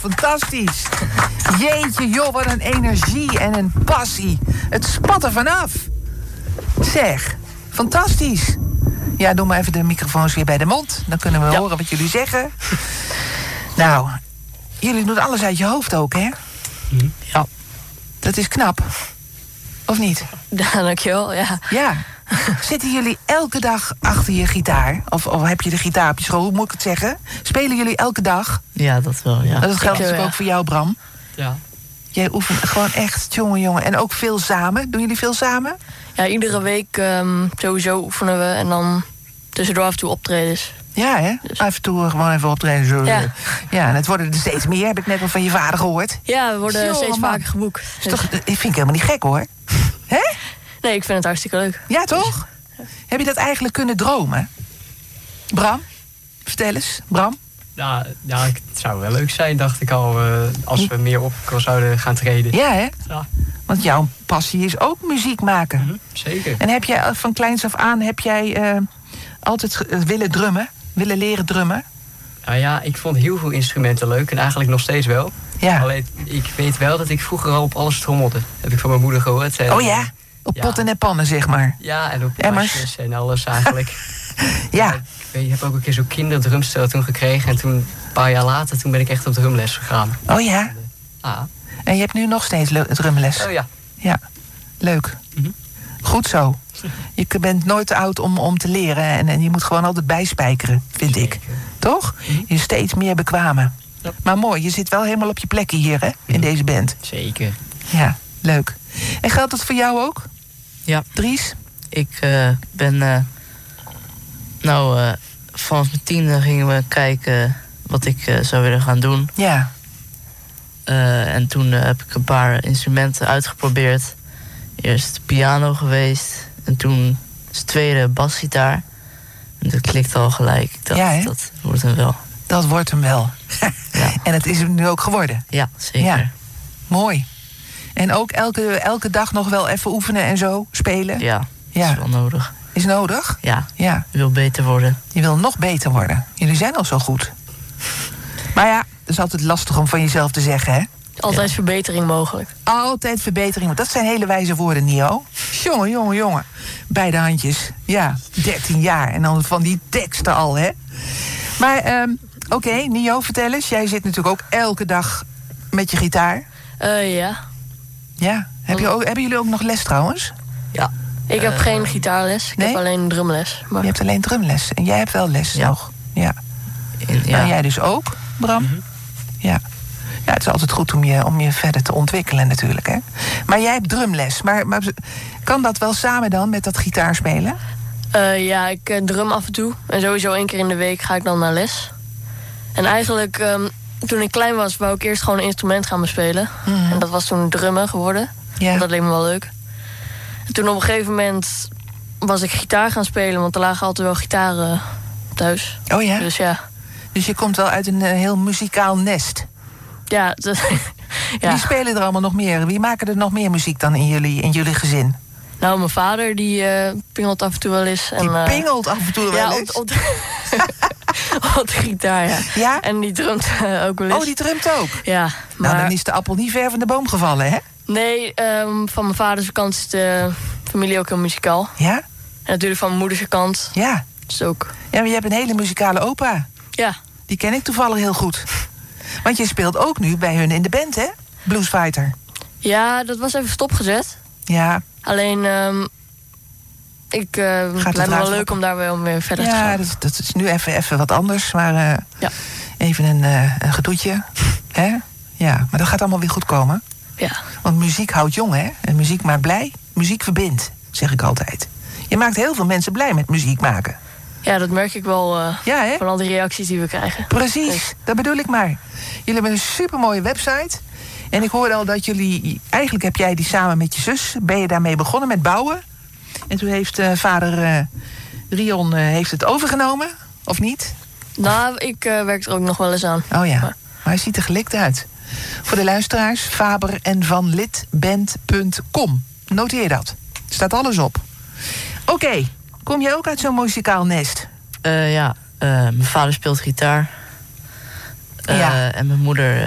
fantastisch. Jeetje, joh, wat een energie en een passie. Het spat er vanaf. Zeg, fantastisch. Ja, doe maar even de microfoons weer bij de mond. Dan kunnen we horen wat jullie zeggen. Nou, jullie doen alles uit je hoofd ook, hè? Ja. Dat is knap. Of niet? Ja, dankjewel, ja. Ja. Zitten jullie elke dag achter je gitaar? Of heb je de gitaar op je school? Hoe moet ik het zeggen? Spelen jullie elke dag? Ja, dat wel, ja. Dat geldt natuurlijk ook voor jou, Bram. Ja. Jij oefent gewoon echt, jongen. En ook veel samen. Doen jullie veel samen? Ja, iedere week sowieso oefenen we en dan tussendoor af en toe optredens. Ja, hè? Dus. Af en toe gewoon even optreden. Zo. Ja. Ja, en het worden er steeds meer, heb ik net al van je vader gehoord. Ja, we worden Jongen, steeds man. vaker geboekt. Is toch, dat vind ik helemaal niet gek, hoor. Hè? Nee, ik vind het hartstikke leuk. Ja, toch? Heb je dat eigenlijk kunnen dromen? Bram? Vertel eens, Bram. Ja, het zou wel leuk zijn, dacht ik al, als we meer op zouden gaan treden. Ja, hè? Ja. Want jouw passie is ook muziek maken. Mhm, zeker. En heb jij van kleins af aan altijd willen drummen? Willen leren drummen? Nou ja, ik vond heel veel instrumenten leuk en eigenlijk nog steeds wel. Ja. Alleen, ik weet wel dat ik vroeger al op alles trommelde. Heb ik van mijn moeder gehoord. En, Oh ja? Op potten en pannen, zeg maar. Ja, en op Emmers. pasjes en alles eigenlijk. Ja. Ik heb ook een keer zo'n kinderdrumstel toen gekregen. En toen, een paar jaar later, toen ben ik echt op drumles gegaan. Oh ja? Ah. En je hebt nu nog steeds drumles? Oh ja. Ja, leuk. Mhm. Goed zo. Je bent nooit te oud om te leren. En je moet gewoon altijd bijspijkeren, vind ik. Toch? Je steeds meer bekwamen. Ja. Maar mooi, je zit wel helemaal op je plekje hier, hè? In deze band. Zeker. Ja, leuk. En geldt dat voor jou ook? Ja. Dries? Ik ben... vanaf mijn 10e gingen we kijken wat ik zou willen gaan doen. Ja. En toen heb ik een paar instrumenten uitgeprobeerd. Eerst piano geweest. En toen als tweede basgitaar. En dat klikte al gelijk. Ik dacht, Ja, hè? dat wordt hem wel. Dat wordt hem wel. Ja. En het is hem nu ook geworden. Ja, zeker. Ja. Mooi. En ook elke dag nog wel even oefenen en zo spelen? Ja, dat Ja. is wel nodig. Is nodig? Ja, Ja. ik wil beter worden. Je wil nog beter worden. Jullie zijn al zo goed. Maar ja, het is altijd lastig om van jezelf te zeggen, hè? Altijd verbetering mogelijk. Altijd verbetering. Want dat zijn hele wijze woorden, Nio. Jongen. Beide handjes. Ja, 13 jaar. En dan van die teksten al, hè? Maar, oké, Nio, vertel eens. Jij zit natuurlijk ook elke dag met je gitaar. Ja. Ja. Hebben jullie ook nog les trouwens? Ja. Ik heb geen gitaarles. Ik nee? heb alleen drumles. Maar... Je hebt alleen drumles. En jij hebt wel les Ja. nog. Ja. Ja. En jij dus ook, Bram? Mhm. Ja. Ja, het is altijd goed om je verder te ontwikkelen natuurlijk, hè? Maar jij hebt drumles. Maar kan dat wel samen dan met dat gitaarspelen? Ja, ik drum af en toe. En sowieso 1 keer in de week ga ik dan naar les. En eigenlijk, toen ik klein was, wou ik eerst gewoon een instrument gaan bespelen. Mhm. En dat was toen drummen geworden. Ja. Dat leek me wel leuk. En toen op een gegeven moment was ik gitaar gaan spelen, want er lagen altijd wel gitaren thuis. Oh ja? Dus ja. Dus je komt wel uit een heel muzikaal nest. Ja, ja. Wie spelen er allemaal nog meer? Wie maken er nog meer muziek dan in jullie gezin? Nou, mijn vader die pingelt af en toe wel eens. Die En, pingelt af en toe wel ja, eens? op de gitaar, ja. Ja? En die drumt ook wel eens. Oh, die drumt ook? Ja, maar... Nou, dan is de appel niet ver van de boom gevallen, hè? Nee, van mijn vaders kant is de familie ook heel muzikaal. Ja? En natuurlijk van mijn moeders kant Ja. is het ook. Ja, maar je hebt een hele muzikale opa. Ja, Die ken ik toevallig heel goed. Want je speelt ook nu bij hun in de band, hè? Bluesfighter. ja, dat was even stopgezet. Ja. Alleen, het lijkt me wel eruit leuk om daar wel weer verder te Ja, gaan. dat is nu even wat anders. Maar Ja. even een gedoetje. Hè? Ja, maar dat gaat allemaal weer goed komen. Ja. Want muziek houdt jong, hè? En muziek maakt blij. Muziek verbindt, zeg ik altijd. Je maakt heel veel mensen blij met muziek maken. Ja, dat merk ik wel Ja, hè? van al die reacties die we krijgen. Precies, Dus- dat bedoel ik maar. Jullie hebben een supermooie website. En ik hoorde al dat jullie... Eigenlijk heb jij die samen met je zus... ben je daarmee begonnen met bouwen. En toen heeft vader Rion heeft het overgenomen. Of niet? Nou, ik werk er ook nog wel eens aan. Oh ja, Maar- maar hij ziet er gelikt uit. Voor de luisteraars, Faber en Van Litband.com. Noteer dat. Staat alles op. Oké, kom jij ook uit zo'n muzikaal nest? Ja, mijn vader speelt gitaar. Ja. En mijn moeder